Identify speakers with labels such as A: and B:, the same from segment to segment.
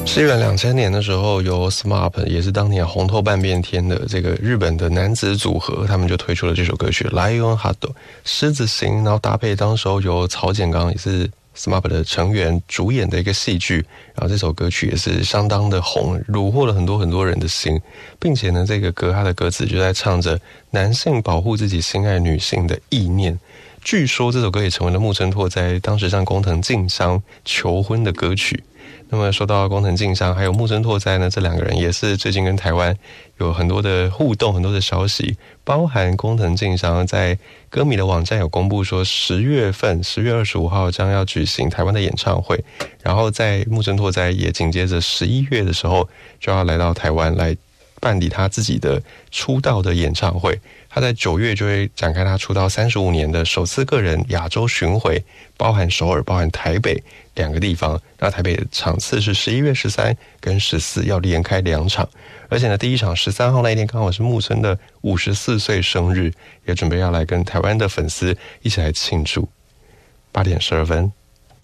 A: 西元2000年的时候，由 SMAP 也是当年红透半边天的这个日本的男子组合，他们就推出了这首歌曲《Lionheart》狮子心，然后搭配当时候由曹简刚也是 SMAP 的成员主演的一个戏剧，然后这首歌曲也是相当的红，虏获了很多人的心，并且呢，这个歌它的歌词就在唱着男性保护自己心爱女性的意念。据说这首歌也成为了木村拓哉当时向工藤静香求婚的歌曲。那么说到工藤静香还有木村拓哉呢，这两个人也是最近跟台湾有很多的互动，很多的消息，包含工藤静香在歌迷的网站有公布说10月25号将要举行台湾的演唱会，然后在木村拓哉也紧接着11月的时候就要来到台湾来办理他自己的出道的演唱会。他在9月就会展开他出道35年的首次个人亚洲巡回，包含首尔包含台北2个地方，那台北的场次是11月13跟14，要连开2场，而且呢第一场13号那一天刚好是木村的54岁生日，也准备要来跟台湾的粉丝一起来庆祝。8点12分。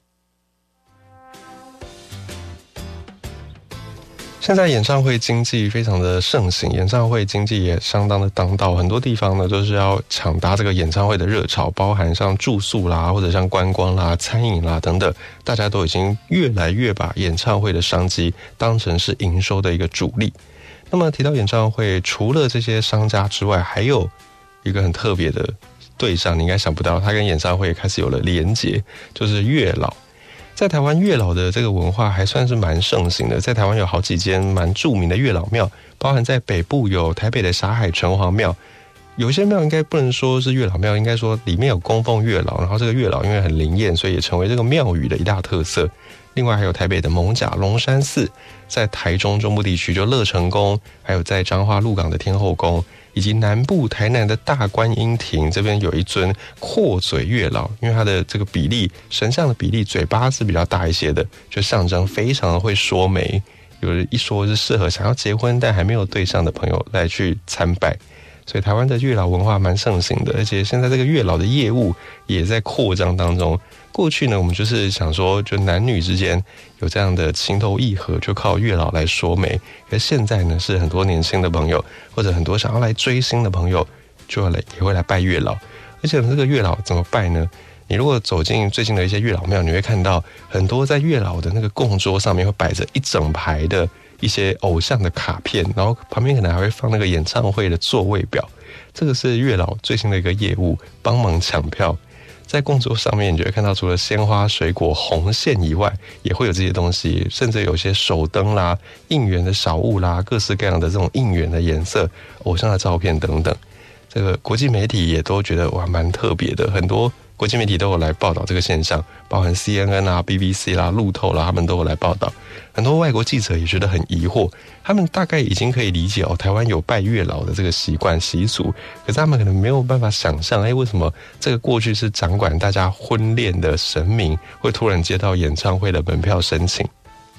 A: 现在演唱会经济非常的盛行，演唱会经济也相当的当道，很多地方呢都是要抢搭这个演唱会的热潮，包含像住宿啦，或者像观光啦、餐饮啦等等，大家都已经越来越把演唱会的商机当成是营收的一个主力。那么提到演唱会，除了这些商家之外，还有一个很特别的对象，你应该想不到，它跟演唱会开始有了连结，就是月老。在台湾月老的这个文化还算是蛮盛行的，在台湾有好几间蛮著名的月老庙，包含在北部有台北的霞海城隍庙，有些庙应该不能说是月老庙，应该说里面有供奉月老，然后这个月老因为很灵验，所以也成为这个庙宇的一大特色。另外还有台北的艋舺龙山寺，在台中中部地区就乐成宫，还有在彰化鹿港的天后宫，以及南部台南的大观音亭，这边有一尊阔嘴月老，因为它的这个比例，神像的比例嘴巴是比较大一些的，就象征非常的会说媒，有人一说是适合想要结婚但还没有对象的朋友来去参拜。所以台湾的月老文化蛮盛行的，而且现在这个月老的业务也在扩张当中。过去呢，我们就是想说，就男女之间有这样的情投意合，就靠月老来说媒。而现在呢，是很多年轻的朋友，或者很多想要来追星的朋友，也会来拜月老。而且这个月老怎么拜呢？你如果走进最近的一些月老庙，你会看到很多在月老的那个供桌上面会摆着一整排的一些偶像的卡片，然后旁边可能还会放那个演唱会的座位表。这个是月老最新的一个业务，帮忙抢票。在供桌上面，你就会看到除了鲜花、水果、红线以外，也会有这些东西，甚至有些手灯啦、应援的小物啦、各式各样的这种应援的颜色、偶像的照片等等。这个国际媒体也都觉得哇蛮特别的，很多国际媒体都有来报道这个现象，包含 CNN 啦、BBC 啦、路透啦，他们都有来报道。很多外国记者也觉得很疑惑，他们大概已经可以理解台湾有拜月老的这个习惯习俗，可是他们可能没有办法想象，为什么这个过去是掌管大家婚恋的神明，会突然接到演唱会的门票申请？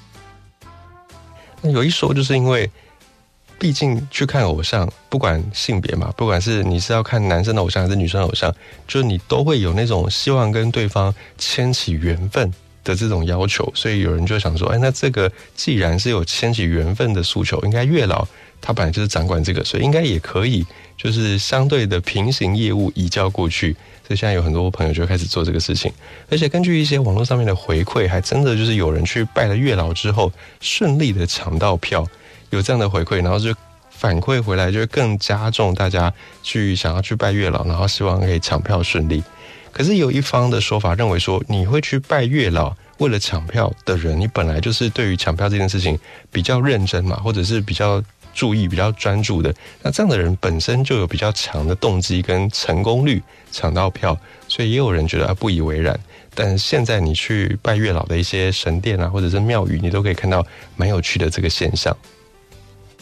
A: 那有一说就是因为毕竟去看偶像，不管性别嘛，不管是你是要看男生的偶像还是女生的偶像，就是你都会有那种希望跟对方牵起缘分的这种要求，所以有人就想说，那这个既然是有牵起缘分的诉求，应该月老他本来就是掌管这个，所以应该也可以就是相对的平行业务移交过去。所以现在有很多朋友就开始做这个事情，而且根据一些网络上面的回馈，还真的就是有人去拜了月老之后顺利的抢到票，有这样的回馈，然后就反馈回来，就会更加重大家想要去拜月老，然后希望可以抢票顺利。可是有一方的说法认为说，你会去拜月老为了抢票的人，你本来就是对于抢票这件事情比较认真嘛，或者是比较注意、比较专注的，那这样的人本身就有比较强的动机跟成功率抢到票，所以也有人觉得不以为然。但现在你去拜月老的一些神殿啊，或者是庙宇，你都可以看到蛮有趣的这个现象。